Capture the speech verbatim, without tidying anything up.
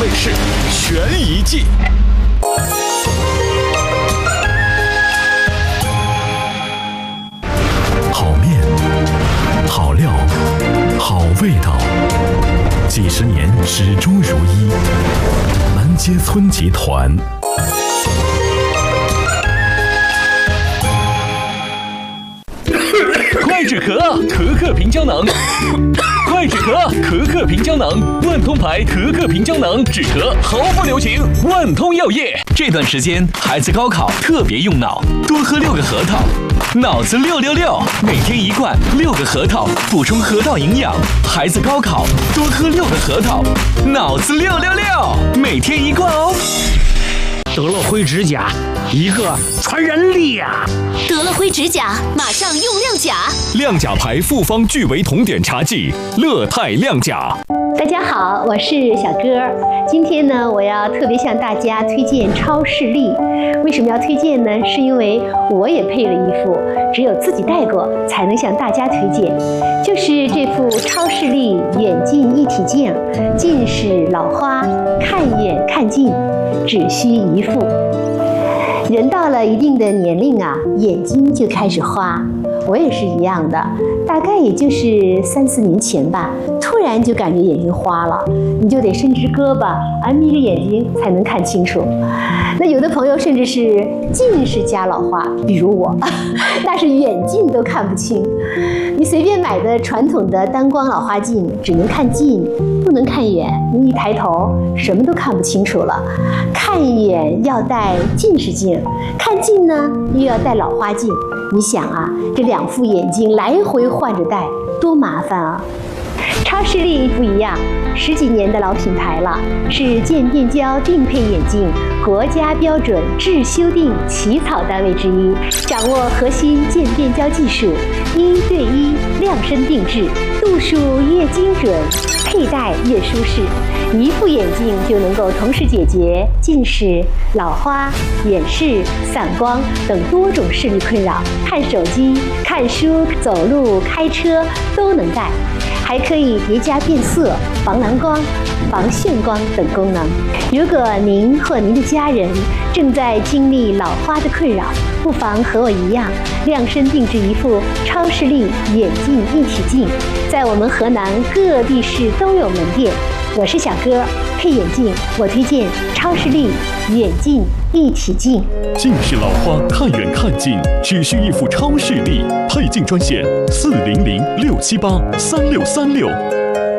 卫视权宜记。好面，好料，好味道，几十年始终如一。南街村集团。 快止咳啊！咳咳平胶囊。快止咳啊！咳咳平胶囊，万通牌咳咳平胶囊，止咳毫不留情。万通药业。这段时间孩子高考特别用脑，多喝六个核桃，脑子六六六，每天一罐六个核桃，补充核桃营养。孩子高考多喝六个核桃，脑子六六六，每天一罐哦。 得了灰指甲，一个传染力呀！ 得了灰指甲，马上用亮甲。 亮甲牌复方聚维酮碘茶剂，乐泰亮甲。 大家好，我是小歌。今天呢，我要特别向大家推荐超视力。为什么要推荐呢？是因为我也配了一副，只有自己戴过才能向大家推荐。就是这副超视力眼镜一体镜，近视老花，看远看近，只需一副。人到了一定的年龄啊，眼睛就开始花。我也是一样的，大概也就是三四年前吧，突然就感觉眼睛花了，你就得伸直胳膊啊，眯着眼睛才能看清楚。那有的朋友甚至是近视加老花，比如我，那是远近都看不清。你随便买的传统的单光老花镜，只能看近，不能看远。你一抬头，什么都看不清楚了。看远要戴近视镜，看近呢又要戴老花镜。你想啊，这两副眼镜来回换着戴，多麻烦啊！超视力不一样，十几年的老品牌了，是渐变焦定配眼镜国家标准制修订起草单位之一，掌握核心渐变焦技术，一对一量身定制，度数越精准，佩戴越舒适。一副眼镜就能够同时解决近视、老花、远视、散光等多种视力困扰，看手机、看书、走路、开车都能戴，还可以叠加变色、防蓝光、防眩光等功能。如果您或您的家人正在经历老花的困扰，不妨和我一样，量身定制一副超视力眼镜一体镜，在我们河南各地市都有门店。我是小歌，配眼镜我推荐超视力眼镜一体镜。 近视老花看远看近，只需一副超视力配镜专线：四零零六七八三六三六。